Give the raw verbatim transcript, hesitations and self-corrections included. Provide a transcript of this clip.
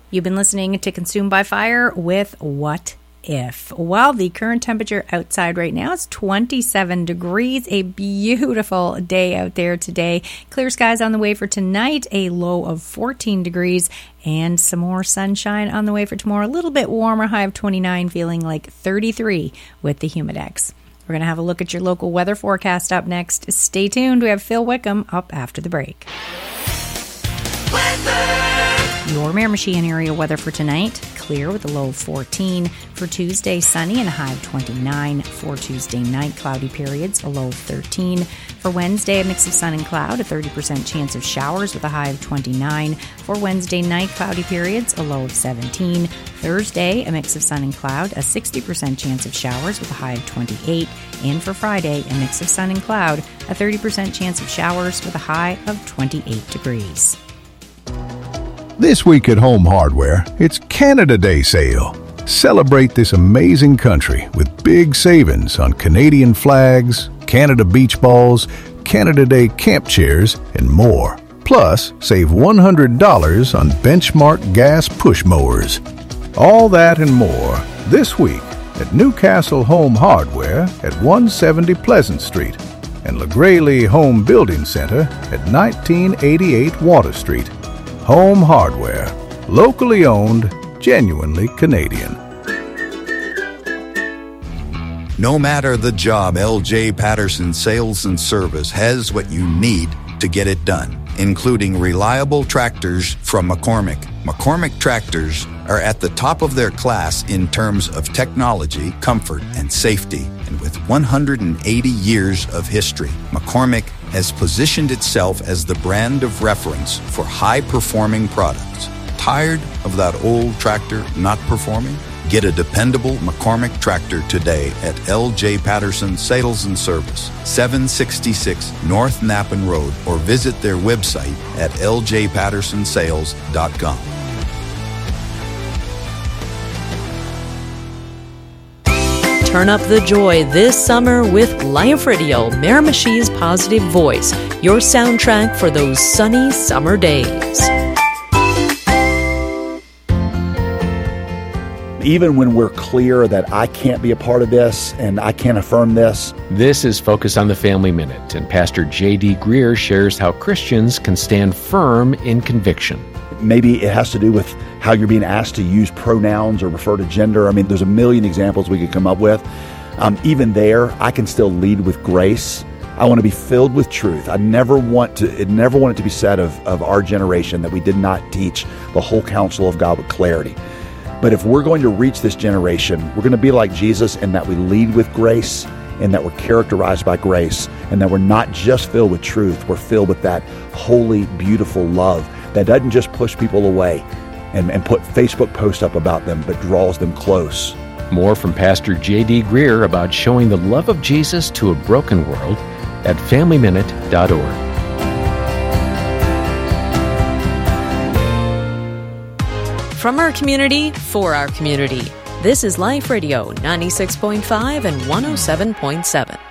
You've been listening to Consumed by Fire with What If. Well, the current temperature outside right now is twenty-seven degrees. A beautiful day out there today. Clear skies on the way for tonight, a low of fourteen degrees, and some more sunshine on the way for tomorrow. A little bit warmer, high of twenty-nine, feeling like thirty-three with the Humidex. We're going to have a look at your local weather forecast up next. Stay tuned. We have Phil Wickham up after the break. Weather. Your Miramichi area weather for tonight, clear with a low of fourteen. For Tuesday, sunny and a high of twenty-nine. For Tuesday night, cloudy periods, a low of thirteen. For Wednesday, a mix of sun and cloud, a thirty percent chance of showers with a high of twenty-nine. For Wednesday night, cloudy periods, a low of seventeen. Thursday, a mix of sun and cloud, a sixty percent chance of showers with a high of twenty-eight. And for Friday, a mix of sun and cloud, a thirty percent chance of showers with a high of twenty-eight degrees. This week at Home Hardware, it's Canada Day sale. Celebrate this amazing country with big savings on Canadian flags, Canada beach balls, Canada Day camp chairs, and more. Plus, save one hundred dollars on Benchmark gas push mowers. All that and more this week at Newcastle Home Hardware at one seventy Pleasant Street and LeGraylee Home Building Center at nineteen eighty-eight Water Street. Home Hardware, locally owned, genuinely Canadian. No matter the job, L J Patterson Sales and Service has what you need to get it done, including reliable tractors from McCormick. McCormick tractors are at the top of their class in terms of technology, comfort, and safety. And with one hundred eighty years of history, McCormick has positioned itself as the brand of reference for high-performing products. Tired of that old tractor not performing? Get a dependable McCormick tractor today at L J Patterson Sales and Service, seven sixty-six North Nappen Road, or visit their website at l j patterson sales dot com. Turn up the joy this summer with Life Radio, Miramichi's positive voice, your soundtrack for those sunny summer days. Even when we're clear that I can't be a part of this and I can't affirm this. This is Focus on the Family Minute, and Pastor J D Greer shares how Christians can stand firm in conviction. Maybe it has to do with how you're being asked to use pronouns or refer to gender. I mean, there's a million examples we could come up with. Um, even there, I can still lead with grace. I want to be filled with truth. I never want to, it never want it to be said of, of our generation that we did not teach the whole counsel of God with clarity. But if we're going to reach this generation, we're going to be like Jesus in that we lead with grace, and that we're characterized by grace, and that we're not just filled with truth, we're filled with that holy, beautiful love that doesn't just push people away and, and put Facebook posts up about them, but draws them close. More from Pastor J D Greer about showing the love of Jesus to a broken world at family minute dot org. From our community, for our community. This is Life Radio ninety-six point five and one oh seven point seven.